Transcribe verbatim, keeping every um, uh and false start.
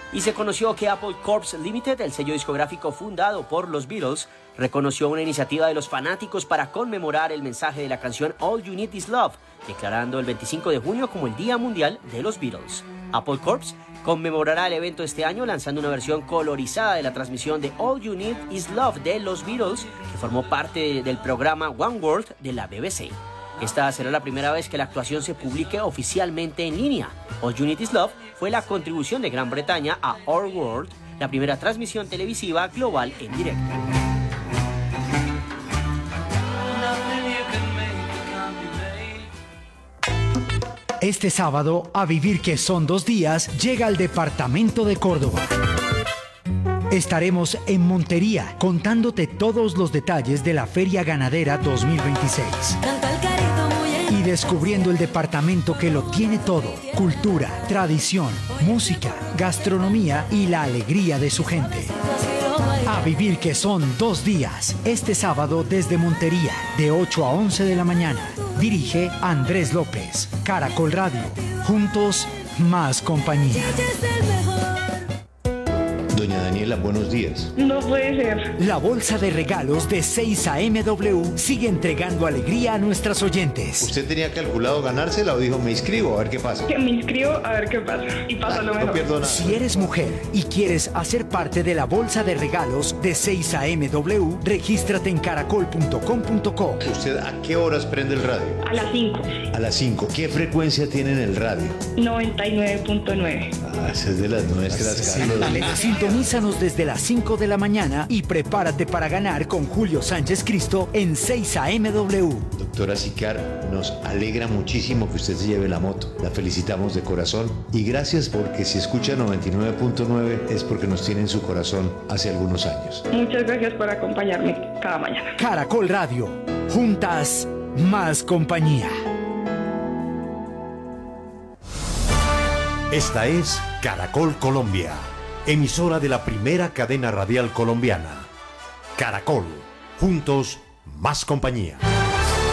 y se conoció que Apple Corps Limited, el sello discográfico fundado por los Beatles, reconoció una iniciativa de los fanáticos para conmemorar el mensaje de la canción All You Need Is Love, declarando el veinticinco de junio como el Día Mundial de los Beatles. Apple Corps conmemorará el evento este año lanzando una versión colorizada de la transmisión de All You Need Is Love de los Beatles, que formó parte del programa One World de la B B C. Esta será la primera vez que la actuación se publique oficialmente en línea. All You Need Is Love fue la contribución de Gran Bretaña a Our World, la primera transmisión televisiva global en directo. Este sábado, A Vivir que son dos días, llega al departamento de Córdoba. Estaremos en Montería contándote todos los detalles de la Feria Ganadera dos mil veintiséis. Y descubriendo el departamento que lo tiene todo: cultura, tradición, música, gastronomía y la alegría de su gente. A Vivir que son dos días, este sábado desde Montería, de ocho a once de la mañana. Dirige Andrés López. Caracol Radio. Juntos, más compañía. Doña Daniela, buenos días. No puede ser. La bolsa de regalos de seis A M W sigue entregando alegría a nuestras oyentes. ¿Usted tenía calculado ganársela o dijo me inscribo a ver qué pasa? Que me inscribo a ver qué pasa. Y pasa Ah, lo no mejor. pierdo nada. Si eres mujer y quieres hacer parte de la bolsa de regalos de seis A M W, regístrate en caracol punto com punto co. ¿Usted a qué horas prende el radio? A las cinco. A las cinco. ¿Qué frecuencia tiene en el radio? noventa y nueve punto nueve. Ah, esa es de las nuestras, Carlos. Sintonízanos desde las cinco de la mañana y prepárate para ganar con Julio Sánchez Cristo en seis A M W. Doctora Sicar, nos alegra muchísimo que usted se lleve la moto. La felicitamos de corazón y gracias porque si escucha noventa y nueve punto nueve es porque nos tiene en su corazón hace algunos años. Muchas gracias por acompañarme cada mañana. Caracol Radio. Juntas, más compañía. Esta es Caracol Colombia, emisora de la primera cadena radial colombiana. Caracol, juntos, más compañía.